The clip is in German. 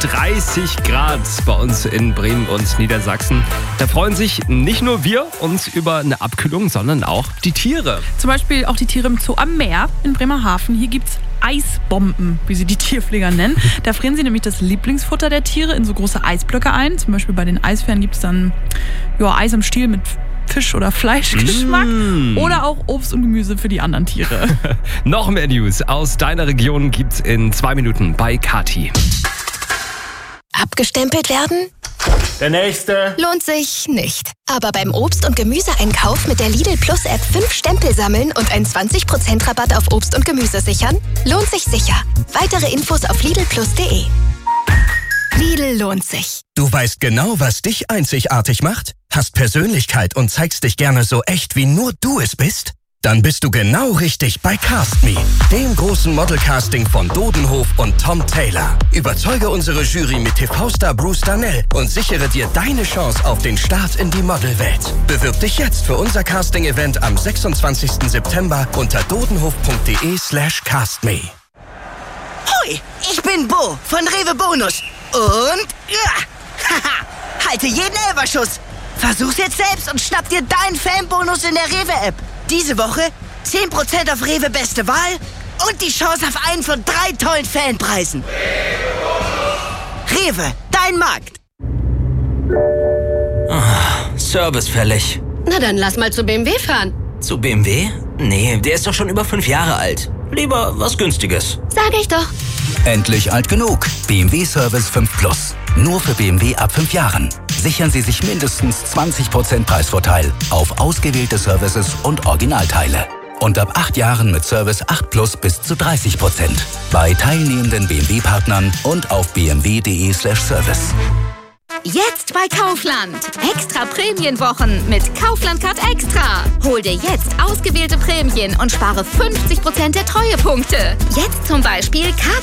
30 Grad bei uns in Bremen und Niedersachsen. Da freuen sich nicht nur wir uns über eine Abkühlung, sondern auch die Tiere. Zum Beispiel auch die Tiere im Zoo am Meer in Bremerhaven. Hier gibt's Eisbomben, wie sie die Tierpfleger nennen. Da frieren sie nämlich das Lieblingsfutter der Tiere in so große Eisblöcke ein. Zum Beispiel bei den Eisbären gibt es dann Eis im Stiel mit Fisch- oder Fleischgeschmack oder auch Obst und Gemüse für die anderen Tiere. Noch mehr News aus deiner Region gibt's in 2 Minuten bei Kati. Abgestempelt werden? Der nächste. Lohnt sich nicht. Aber beim Obst- und Gemüseeinkauf mit der Lidl Plus App 5 Stempel sammeln und einen 20% Rabatt auf Obst und Gemüse sichern? Lohnt sich sicher. Weitere Infos auf lidlplus.de. Lidl lohnt sich. Du weißt genau, was dich einzigartig macht? Hast Persönlichkeit und zeigst dich gerne so echt, wie nur du es bist? Dann bist du genau richtig bei Cast Me, dem großen Modelcasting von Dodenhof und Tom Taylor. Überzeuge unsere Jury mit TV-Star Bruce Darnell und sichere dir deine Chance auf den Start in die Modelwelt. Bewirb dich jetzt für unser Casting-Event am 26. September unter dodenhof.de/castme. Hoi, ich bin Bo von Rewe Bonus. Und halte jeden Elferschuss. Versuch's jetzt selbst und schnapp dir deinen Fanbonus in der Rewe-App. Diese Woche 10% auf Rewe Beste Wahl und die Chance auf einen von 3 tollen Fanpreisen. Rewe, dein Markt. Service fällig. Na dann lass mal zu BMW fahren. Zu BMW? Nee, der ist doch schon über 5 Jahre alt. Lieber was Günstiges. Sag ich doch. Endlich alt genug. BMW Service 5 Plus. Nur für BMW ab 5 Jahren. Sichern Sie sich mindestens 20% Preisvorteil auf ausgewählte Services und Originalteile. Und ab 8 Jahren mit Service 8 Plus bis zu 30%. Bei teilnehmenden BMW-Partnern und auf bmw.de/service. Jetzt bei Kaufland. Extra Prämienwochen mit Kaufland Card Extra. Hol dir jetzt ausgewählte Prämien und spare 50% der Treuepunkte. Jetzt zum Beispiel